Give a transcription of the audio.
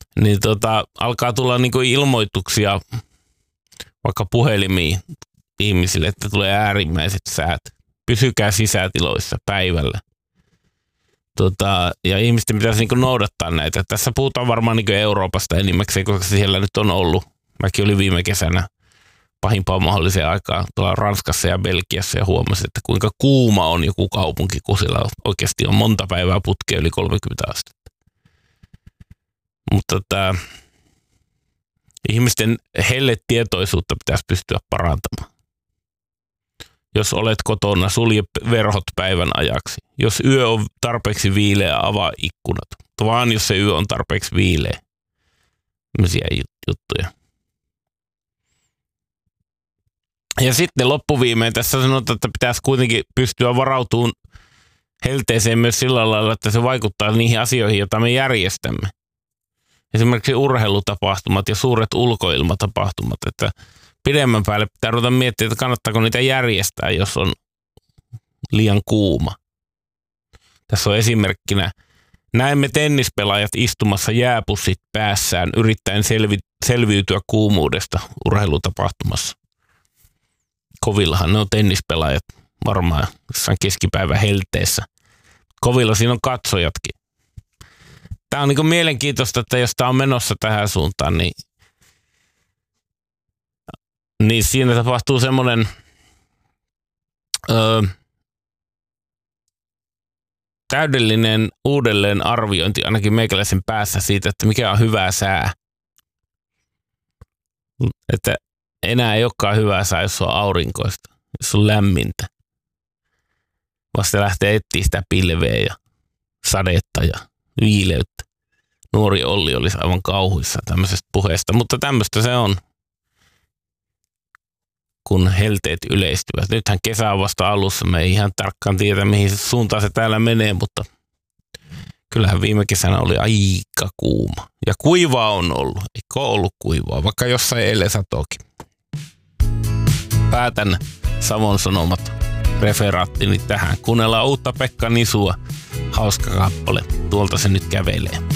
niin alkaa tulla niinku ilmoituksia vaikka puhelimiin ihmisille, että tulee äärimmäiset säät. Pysykää sisätiloissa päivällä. Ja ihmisten pitäisi niinku noudattaa näitä. Tässä puhutaan varmaan niinku Euroopasta enimmäkseen, koska siellä nyt on ollut. Mäkin olin viime kesänä pahimpaan mahdolliseen aikaan tuolla Ranskassa ja Belgiassa ja huomasin, että kuinka kuuma on joku kaupunki, kun siellä oikeasti on monta päivää putkea yli 30 astetta. Mutta ihmisten helletietoisuutta pitäisi pystyä parantamaan. Jos olet kotona, sulje verhot päivän ajaksi. Jos yö on tarpeeksi viileä, avaa ikkunat. Vaan jos se yö on tarpeeksi viileä. Tämmöisiä juttuja. Ja sitten loppuviimein tässä sanotaan, että pitäisi kuitenkin pystyä varautumaan helteeseen myös sillä lailla, että se vaikuttaa niihin asioihin, joita me järjestämme. Esimerkiksi urheilutapahtumat ja suuret ulkoilmatapahtumat, että pidemmän päälle pitää ruveta miettimään, että kannattaako niitä järjestää, jos on liian kuuma. Tässä on esimerkkinä. Näemme tennispelaajat istumassa jääpussit päässään yrittäen selviytyä kuumuudesta urheilutapahtumassa. Kovillahan ne on tennispelaajat varmaan jossain keskipäivän helteessä. Kovilla siinä on katsojatkin. Tämä on niin mielenkiintoista, että jos tämä on menossa tähän suuntaan, niin siinä tapahtuu semmoinen täydellinen uudelleen arviointi ainakin meikäläisen päässä siitä, että mikä on hyvä sää. Että enää ei olekaan hyvää sää, jos on aurinkoista, jos on lämmintä. Vasta lähtee etsiä sitä pilveä ja sadetta ja viileyttä. Nuori Olli olisi aivan kauhuissa tämmöisestä puheesta, mutta tämmöistä se on, kun helteet yleistyvät. Nythän kesä on vasta alussa, me ei ihan tarkkaan tiedä, mihin suuntaan se täällä menee, mutta kyllähän viime kesänä oli aika kuuma. Ja kuivaa on ollut, eikö ole ollut kuivaa, vaikka jossain eilen satokin. Päätän Savon Sanomat referaattini tähän. Kuunnellaan uutta Pekka Nisua. Hauska kappale. Tuolta se nyt kävelee.